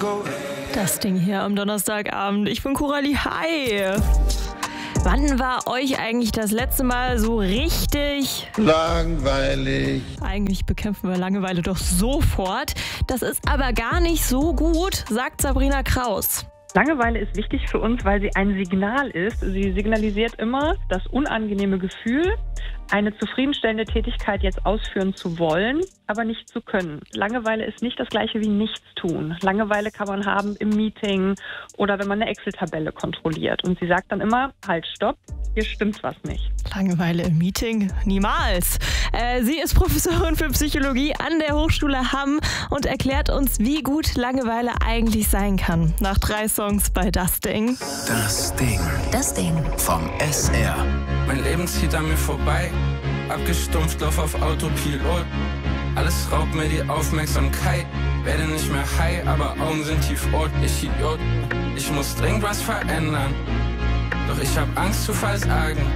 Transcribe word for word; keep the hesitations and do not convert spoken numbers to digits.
Das Ding hier am Donnerstagabend. Ich bin Coralie. Hi. Wann war euch eigentlich das letzte Mal so richtig langweilig? Eigentlich bekämpfen wir Langeweile doch sofort. Das ist aber gar nicht so gut, sagt Sabrina Kraus. Langeweile ist wichtig für uns, weil sie ein Signal ist. Sie signalisiert immer das unangenehme Gefühl, eine zufriedenstellende Tätigkeit jetzt ausführen zu wollen, aber nicht zu können. Langeweile ist nicht das gleiche wie Nichtstun. Langeweile kann man haben im Meeting oder wenn man eine Excel-Tabelle kontrolliert. Und sie sagt dann immer, halt, stopp, hier stimmt was nicht. Langeweile im Meeting? Niemals. Äh, sie ist Professorin für Psychologie an der Hochschule Hamm und erklärt uns, wie gut Langeweile eigentlich sein kann. Nach drei Songs bei Das Ding. Das Ding. Das Ding. Vom S R. Mein Leben zieht an mir vorbei. Abgestumpft, lauf auf Autopilot. Alles raubt mir die Aufmerksamkeit. Werde nicht mehr high, aber Augen sind tiefrot. Ich Idiot. Ich muss dringend was verändern. Doch ich hab Angst zu versagen.